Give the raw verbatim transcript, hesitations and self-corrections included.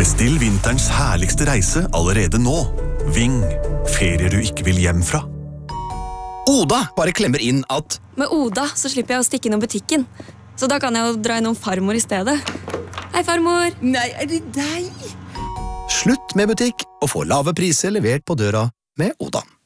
Bestill vinterens herligste reise allerede nå. Ving, ferier du ikke vil hjem fra. Oda bare klemmer inn at Med Oda så slipper jeg å stikke innom butikken. Så da kan jeg jo dra innom farmor i stedet. Hei, farmor! Nei, er det deg? slutt med butikk og få lave priser levert på døra med Oda.